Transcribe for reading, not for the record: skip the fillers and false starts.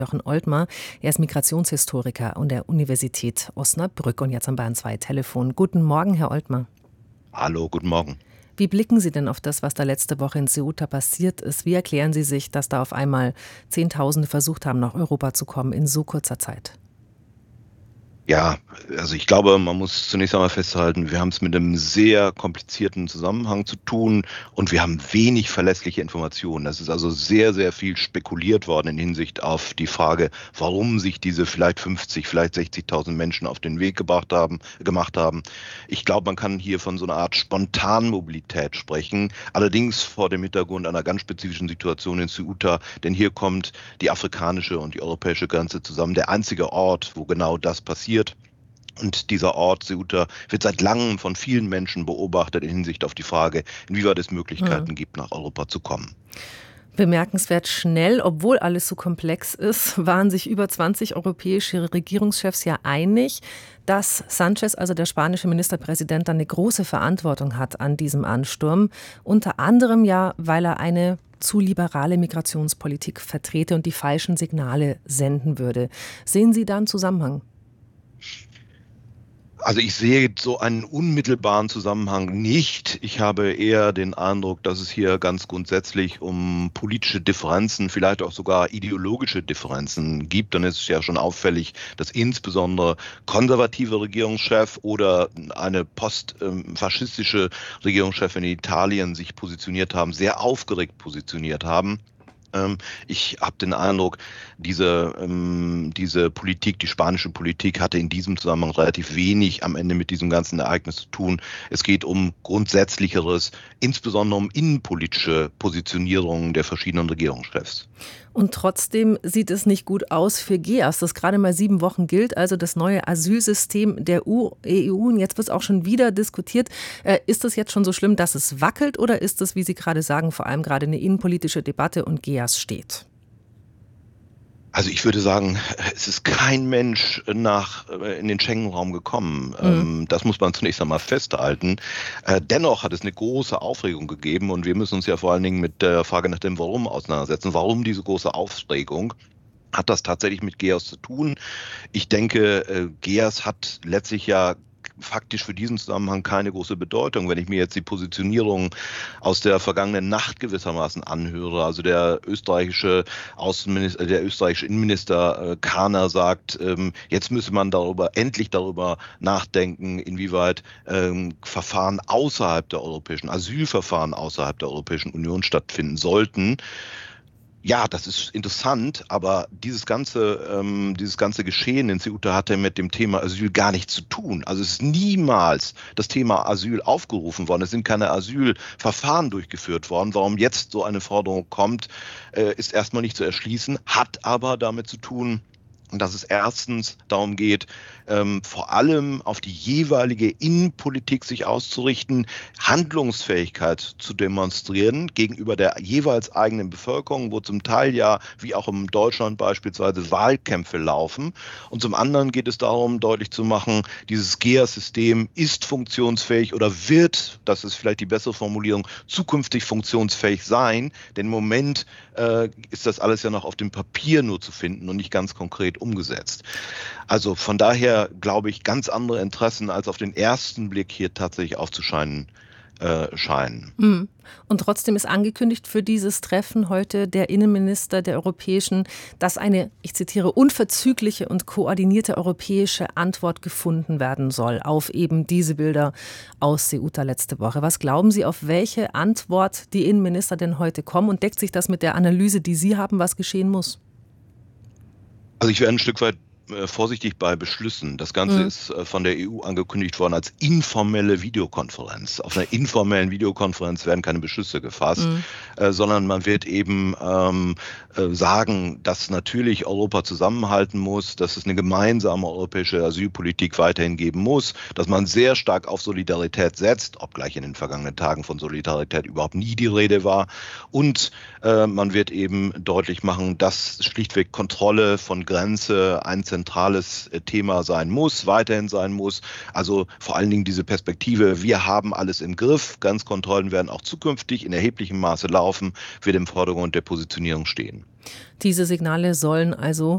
Jochen Oltmer. Er ist Migrationshistoriker an der Universität Osnabrück und jetzt am Bayern 2 Telefon. Guten Morgen, Herr Oltmer. Hallo, guten Morgen. Wie blicken Sie denn auf das, was da letzte Woche in Ceuta passiert ist? Wie erklären Sie sich, dass da auf einmal Zehntausende versucht haben, nach Europa zu kommen in so kurzer Zeit? Ja, also ich glaube, man muss zunächst einmal festhalten, wir haben es mit einem sehr komplizierten Zusammenhang zu tun und wir haben wenig verlässliche Informationen. Es ist also sehr, sehr viel spekuliert worden in Hinsicht auf die Frage, warum sich diese vielleicht 50, vielleicht 60.000 Menschen auf den Weg gemacht haben. Ich glaube, man kann hier von so einer Art Spontanmobilität sprechen, allerdings vor dem Hintergrund einer ganz spezifischen Situation in Ceuta, denn hier kommt die afrikanische und die europäische Grenze zusammen. Der einzige Ort, wo genau das passiert. Und dieser Ort, Ceuta, wird seit langem von vielen Menschen beobachtet in Hinsicht auf die Frage, inwieweit es Möglichkeiten gibt, nach Europa zu kommen. Bemerkenswert schnell, obwohl alles so komplex ist, waren sich über 20 europäische Regierungschefs ja einig, dass Sánchez, also der spanische Ministerpräsident, eine große Verantwortung hat an diesem Ansturm. Unter anderem ja, weil er eine zu liberale Migrationspolitik vertrete und die falschen Signale senden würde. Sehen Sie da einen Zusammenhang? Also ich sehe so einen unmittelbaren Zusammenhang nicht. Ich habe eher den Eindruck, dass es hier ganz grundsätzlich um politische Differenzen, vielleicht auch sogar ideologische Differenzen gibt. Dann ist es ja schon auffällig, dass insbesondere konservative Regierungschef oder eine postfaschistische Regierungschefin in Italien sich positioniert haben, sehr aufgeregt positioniert haben. Ich habe den Eindruck, diese Politik, die spanische Politik, hatte in diesem Zusammenhang relativ wenig am Ende mit diesem ganzen Ereignis zu tun. Es geht um Grundsätzlicheres, insbesondere um innenpolitische Positionierungen der verschiedenen Regierungschefs. Und trotzdem sieht es nicht gut aus für GEAS, das gerade mal 7 Wochen gilt, also das neue Asylsystem der EU. Und jetzt wird es auch schon wieder diskutiert. Ist es jetzt schon so schlimm, dass es wackelt, oder ist es, wie Sie gerade sagen, vor allem gerade eine innenpolitische Debatte und GEAS steht? Also ich würde sagen, es ist kein Mensch in den Schengen-Raum gekommen. Das muss man zunächst einmal festhalten. Dennoch hat es eine große Aufregung gegeben und wir müssen uns ja vor allen Dingen mit der Frage nach dem Warum auseinandersetzen. Warum diese große Aufregung? Hat das tatsächlich mit GEAS zu tun? Ich denke, GEAS hat letztlich ja faktisch für diesen Zusammenhang keine große Bedeutung. Wenn ich mir jetzt die Positionierung aus der vergangenen Nacht gewissermaßen anhöre, also der österreichische Innenminister Kahner sagt, jetzt müsse man endlich darüber nachdenken, inwieweit Asylverfahren außerhalb der Europäischen Union stattfinden sollten. Ja, das ist interessant, aber dieses ganze Geschehen in Ceuta hatte mit dem Thema Asyl gar nichts zu tun. Also es ist niemals das Thema Asyl aufgerufen worden. Es sind keine Asylverfahren durchgeführt worden. Warum jetzt so eine Forderung kommt, ist erstmal nicht zu erschließen, hat aber damit zu tun, dass es erstens darum geht, vor allem auf die jeweilige Innenpolitik sich auszurichten, Handlungsfähigkeit zu demonstrieren gegenüber der jeweils eigenen Bevölkerung, wo zum Teil ja, wie auch in Deutschland beispielsweise, Wahlkämpfe laufen. Und zum anderen geht es darum, deutlich zu machen, dieses GEAS-System ist funktionsfähig oder wird, das ist vielleicht die bessere Formulierung, zukünftig funktionsfähig sein. Denn im Moment ist das alles ja noch auf dem Papier nur zu finden und nicht ganz konkret umgesetzt. Also von daher glaube ich, ganz andere Interessen als auf den ersten Blick hier tatsächlich aufzuscheinen scheinen. Und trotzdem ist angekündigt für dieses Treffen heute der Innenminister der Europäischen, dass eine, ich zitiere, unverzügliche und koordinierte europäische Antwort gefunden werden soll auf eben diese Bilder aus Ceuta letzte Woche. Was glauben Sie, auf welche Antwort die Innenminister denn heute kommen? Und deckt sich das mit der Analyse, die Sie haben, was geschehen muss? Also ich wäre ein Stück weit vorsichtig bei Beschlüssen. Das Ganze ist von der EU angekündigt worden als informelle Videokonferenz. Auf einer informellen Videokonferenz werden keine Beschlüsse gefasst, sondern man wird eben sagen, dass natürlich Europa zusammenhalten muss, dass es eine gemeinsame europäische Asylpolitik weiterhin geben muss, dass man sehr stark auf Solidarität setzt, obgleich in den vergangenen Tagen von Solidarität überhaupt nie die Rede war. Und man wird eben deutlich machen, dass schlichtweg Kontrolle von Grenze ein zentrales Thema sein muss, weiterhin sein muss. Also vor allen Dingen diese Perspektive, wir haben alles im Griff, Grenzkontrollen werden auch zukünftig in erheblichem Maße laufen, wird im Vordergrund der Positionierung stehen. Diese Signale sollen also